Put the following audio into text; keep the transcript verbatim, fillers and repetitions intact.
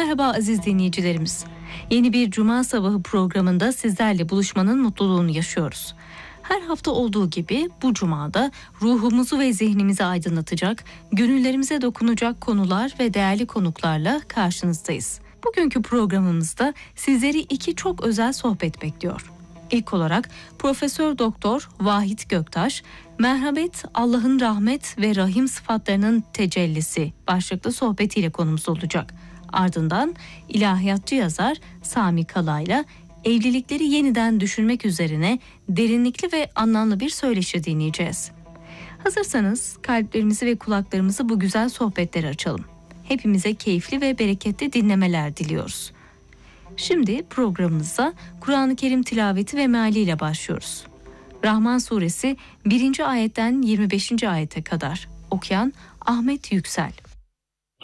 Merhaba aziz dinleyicilerimiz. Yeni bir Cuma sabahı programında sizlerle buluşmanın mutluluğunu yaşıyoruz. Her hafta olduğu gibi bu Cuma'da ruhumuzu ve zihnimizi aydınlatacak, gönüllerimize dokunacak konular ve değerli konuklarla karşınızdayız. Bugünkü programımızda sizleri iki çok özel sohbet bekliyor. İlk olarak Profesör Doktor Vahit Göktaş, Merhamet, Allah'ın rahmet ve rahim sıfatlarının tecellisi başlıklı sohbetiyle konumuz olacak. Ardından ilahiyatçı yazar Sami Kala'yla evlilikleri yeniden düşünmek üzerine derinlikli ve anlamlı bir söyleşi dinleyeceğiz. Hazırsanız kalplerimizi ve kulaklarımızı bu güzel sohbetlere açalım. Hepimize keyifli ve bereketli dinlemeler diliyoruz. Şimdi programımıza Kur'an-ı Kerim tilaveti ve mealiyle başlıyoruz. Rahman suresi birinci ayetten yirmi beşinci ayete kadar okuyan Ahmet Yüksel.